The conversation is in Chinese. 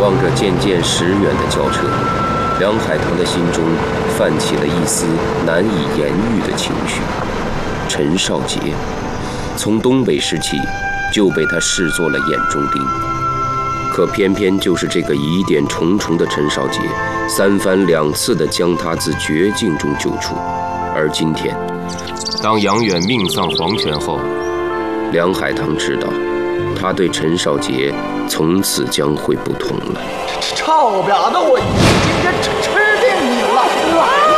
望着渐渐驶远的轿车，梁海棠的心中泛起了一丝难以言喻的情绪。陈少杰，从东北时起就被他视作了眼中钉，可偏偏就是这个疑点重重的陈少杰，三番两次地将他自绝境中救出。而今天，当杨远命丧黄泉后，梁海棠知道，他对陈少杰从此将会不同了。 臭婊子，我今天吃定你了！